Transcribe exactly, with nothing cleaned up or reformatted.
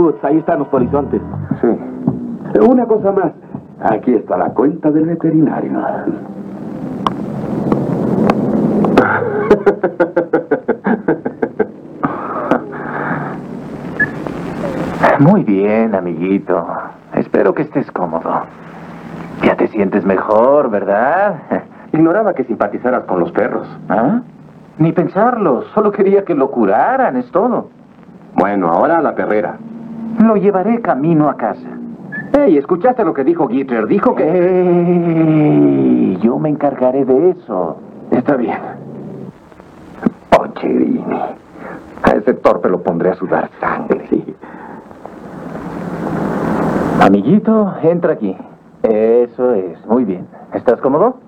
Salud, ahí están los polizontes. Sí. Una cosa más. Aquí está la cuenta del veterinario. Muy bien, amiguito. Espero que estés cómodo. Ya te sientes mejor, ¿verdad? Ignoraba que simpatizaras con los perros. ¿Ah? Ni pensarlo. Solo quería que lo curaran, es todo. Bueno, ahora a la perrera. Lo llevaré camino a casa. Hey, ¿escuchaste lo que dijo Gitter? Dijo que... Hey, yo me encargaré de eso. Está bien. Pocherini. A ese torpe lo pondré a sudar sangre. Sí. Amiguito, entra aquí. Eso es. Muy bien. ¿Estás cómodo?